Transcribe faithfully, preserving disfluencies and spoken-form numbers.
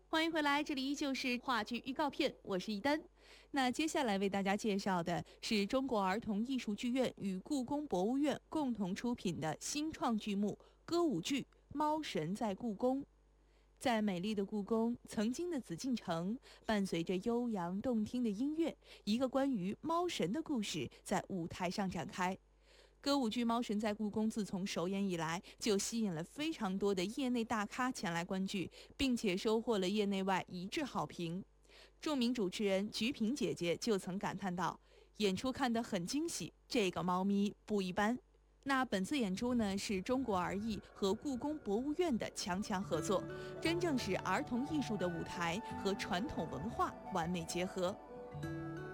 欢迎回来，这里依旧是话剧预告片，我是一丹。那接下来为大家介绍的是中国儿童艺术剧院与故宫博物院共同出品的新创剧目歌舞剧《猫神在故宫》。在美丽的故宫，曾经的紫禁城，伴随着悠扬动听的音乐，一个关于猫神的故事在舞台上展开。歌舞剧《猫神在故宫》自从首演以来，就吸引了非常多的业内大咖前来观剧，并且收获了业内外一致好评。著名主持人菊萍姐姐就曾感叹道：“演出看得很惊喜，这个猫咪不一般。”那本次演出呢，是中国儿艺和故宫博物院的强强合作，真正是儿童艺术的舞台和传统文化完美结合。